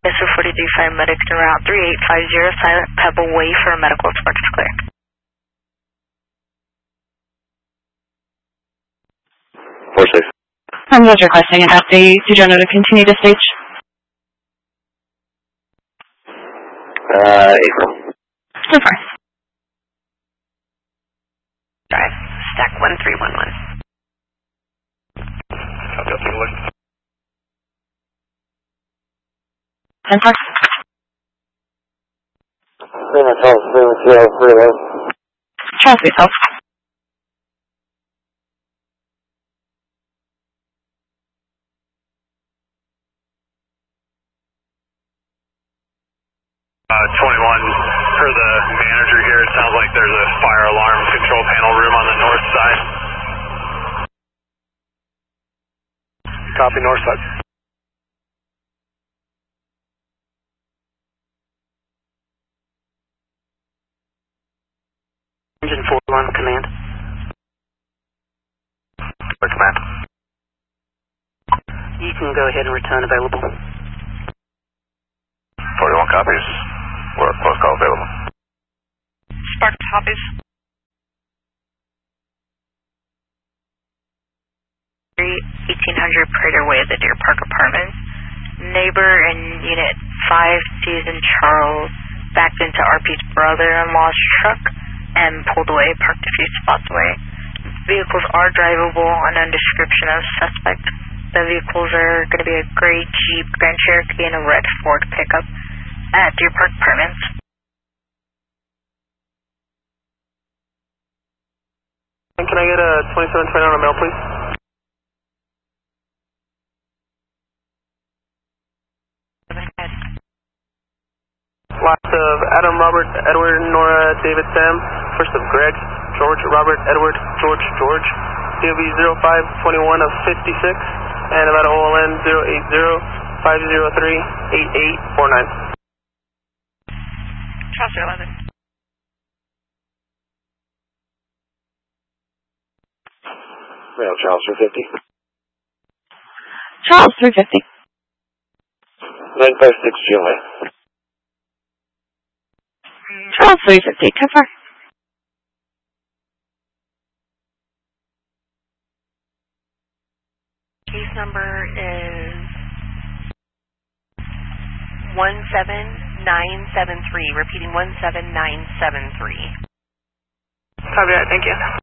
SO 43 Fire Medic to route 3850 Silent Pebble Way for a medical spark is clear. I'm just requesting an update. Did you want to continue to stage? April. So far. Drive, stack 1311. Copy, I'll take a look. 10-4. Charles, please help. For the manager here, it sounds like there's a fire alarm control panel room on the north side. Copy, north side. Engine 41, command. Command. You can go ahead and return available. 41 copies. We're close call available. Spark copies. 1800 Prater Way at the Deer Park Apartments. Neighbor in Unit 5, Susan Charles, backed into RP's brother-in-law's truck and pulled away, parked a few spots away. Vehicles are drivable, unknown description of suspect. The vehicles are going to be a gray Jeep Grand Cherokee and a red Ford pickup at Deer Park Apartments. Can I get a 2720 on a mail, please? Last of Adam, Robert, Edward, Nora, David, Sam. First of Greg, George, Robert, Edward, George, George. DOB 0521 of 56. And about OLN 080-503-8849. Charles 11. Mail, Charles 350. Charles 350. 956 July. Charles 350. Cover. Case number is 17973. Repeating 17973. Copy that, thank you.